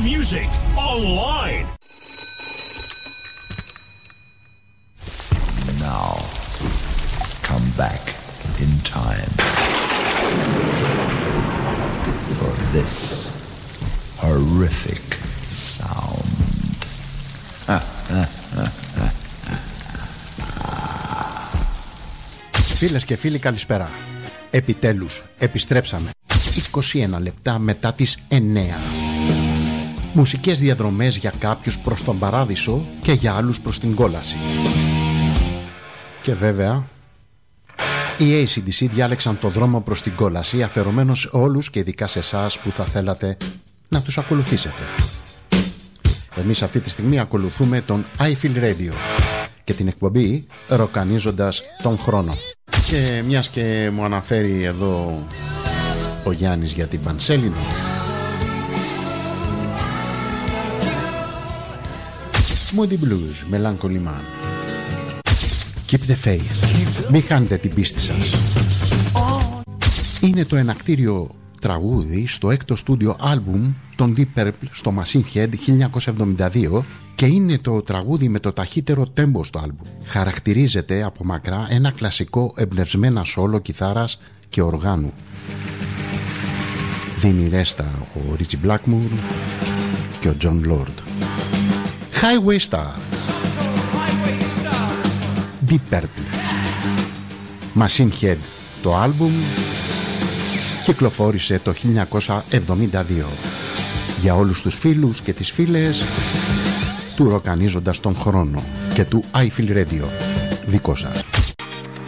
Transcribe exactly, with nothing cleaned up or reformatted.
music online. Now, come back in time for this horrific sound. Φίλες και φίλοι, καλησπέρα. Επιτέλους, επιστρέψαμε. είκοσι ένα λεπτά μετά τις εννέα. Μουσικές διαδρομές για κάποιους προς τον παράδεισο και για άλλους προς την κόλαση. Και βέβαια, οι έι σι ντι σι διάλεξαν το δρόμο προς την κόλαση, αφαιρωμένος σε όλους και ειδικά σε εσάς που θα θέλατε να τους ακολουθήσετε. Εμείς αυτή τη στιγμή ακολουθούμε τον I Feel Radio και την εκπομπή ροκανίζοντας τον χρόνο. Και μιας και μου αναφέρει εδώ ο Γιάννης για την Πανσέλινο, Moody Blues, Melancholy Man. Keep the faith. Μην χάνετε την πίστη σας. Είναι το ενακτήριο τραγούδι στο έκτο στούντιο άλμπουμ των Deep Purple στο Machine Head χίλια εννιακόσια εβδομήντα δύο και είναι το τραγούδι με το ταχύτερο τέμπο στο άλμπουμ. Χαρακτηρίζεται από μακρά ένα κλασικό εμπνευσμένα σόλο κιθάρας και οργάνου. Δίνει ρέστα ο Ρίτσι Blackmore και ο John Lord. Highway Star, Deep Purple, Machine Head. Το άλμπουμ κυκλοφόρησε το χίλια εννιακόσια εβδομήντα δύο. Για όλους τους φίλους και τις φίλες του ροκανίζοντας τον χρόνο και του I Feel Radio, δικό σας.